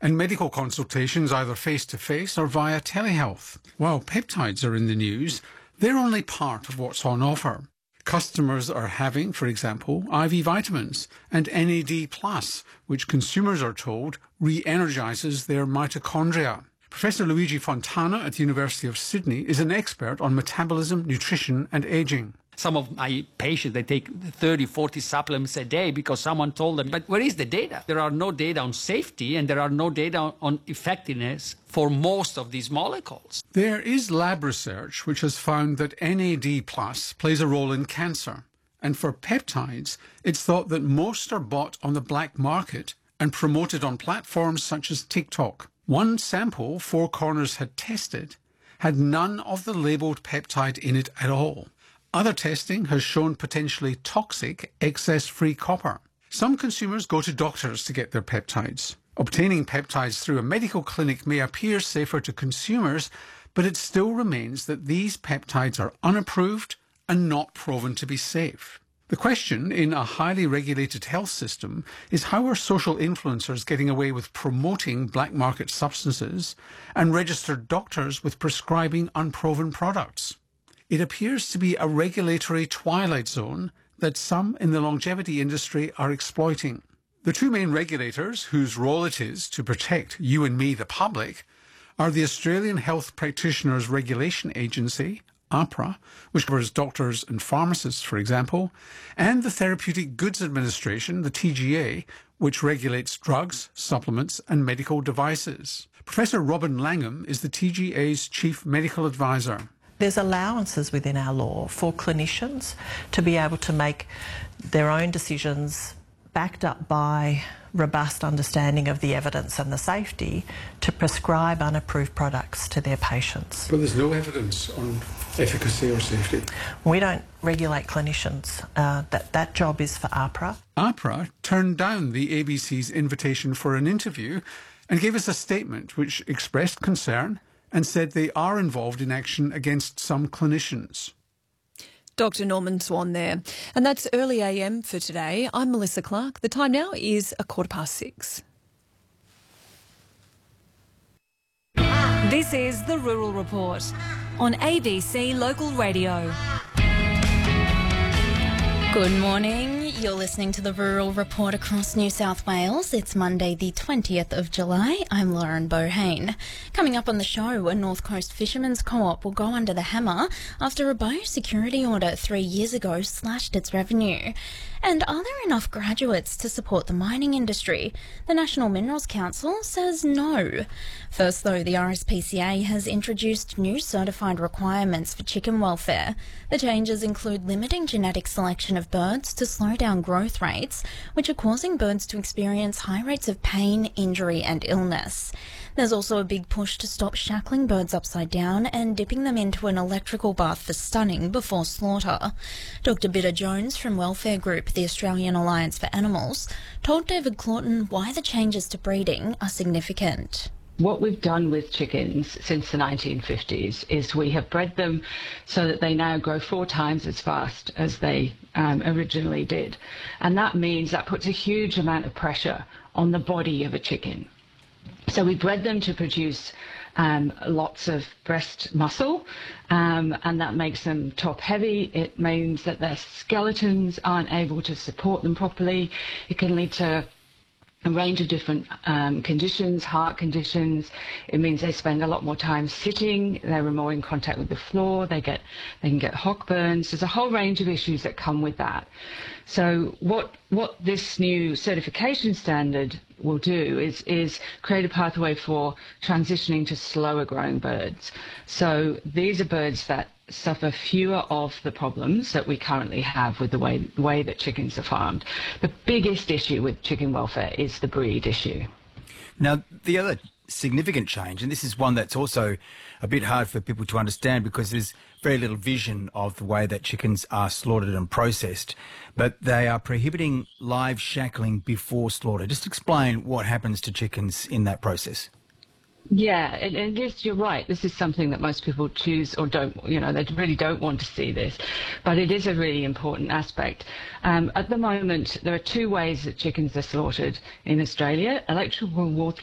and medical consultations either face-to-face or via telehealth. While peptides are in the news, they're only part of what's on offer. Customers are having, for example, IV vitamins and NAD+, which consumers are told re-energises their mitochondria. Professor Luigi Fontana at the University of Sydney is an expert on metabolism, nutrition and ageing. Some of my patients, they take 30, 40 supplements a day because someone told them. But where is the data? There are no data on safety and there are no data on effectiveness for most of these molecules. There is lab research which has found that NAD+ plays a role in cancer. And for peptides, it's thought that most are bought on the black market and promoted on platforms such as TikTok. One sample Four Corners had tested had none of the labelled peptide in it at all. Other testing has shown potentially toxic excess-free copper. Some consumers go to doctors to get their peptides. Obtaining peptides through a medical clinic may appear safer to consumers, but it still remains that these peptides are unapproved and not proven to be safe. The question in a highly regulated health system is how are social influencers getting away with promoting black market substances and registered doctors with prescribing unproven products? It appears to be a regulatory twilight zone that some in the longevity industry are exploiting. The two main regulators, whose role it is to protect you and me, the public, are the Australian Health Practitioners Regulation Agency, AHPRA, which covers doctors and pharmacists, for example, and the Therapeutic Goods Administration, the TGA, which regulates drugs, supplements and medical devices. Professor Robin Langham is the TGA's Chief Medical Advisor. There's allowances within our law for clinicians to be able to make their own decisions backed up by robust understanding of the evidence and the safety to prescribe unapproved products to their patients. But there's no evidence on efficacy or safety. We don't regulate clinicians. That job is for AHPRA. AHPRA turned down the ABC's invitation for an interview and gave us a statement which expressed concern and said they are involved in action against some clinicians. Dr. Norman Swan there. And that's Early AM for today. I'm Melissa Clark. The time now is 6:15. This is the Rural Report on ABC Local Radio. Good morning. You're listening to the Rural Report across New South Wales. It's Monday the 20th of July. I'm Lauren Bohane. Coming up on the show, a North Coast Fishermen's Co-op will go under the hammer after a biosecurity audit 3 years ago slashed its revenue. And are there enough graduates to support the mining industry? The National Minerals Council says no. First, though, the RSPCA has introduced new certified requirements for chicken welfare. The changes include limiting genetic selection of birds to slow down growth rates, which are causing birds to experience high rates of pain, injury and illness. There's also a big push to stop shackling birds upside down and dipping them into an electrical bath for stunning before slaughter. Dr. Bidder Jones from Welfare Group, the Australian Alliance for Animals, told David Claughton why the changes to breeding are significant. What we've done with chickens since the 1950s is we have bred them so that they now grow 4 times as fast as they originally did. And that means that puts a huge amount of pressure on the body of a chicken. So we bred them to produce lots of breast muscle, and that makes them top heavy. It means that their skeletons aren't able to support them properly. It can lead to a range of different conditions, heart conditions. It means they spend a lot more time sitting. They're more in contact with the floor. They can get hock burns. There's a whole range of issues that come with that. So what this new certification standard will do is create a pathway for transitioning to slower growing birds. So these are birds that suffer fewer of the problems that we currently have with the way that chickens are farmed. The biggest issue with chicken welfare is the breed issue. Now, the other significant change, and this is one that's also a bit hard for people to understand because there's very little vision of the way that chickens are slaughtered and processed, but they are prohibiting live shackling before slaughter. Just explain what happens to chickens in that process. Yeah, and yes, you're right. This is something that most people choose or don't, they really don't want to see this. But it is a really important aspect. At the moment, there are 2 ways that chickens are slaughtered in Australia. Electrical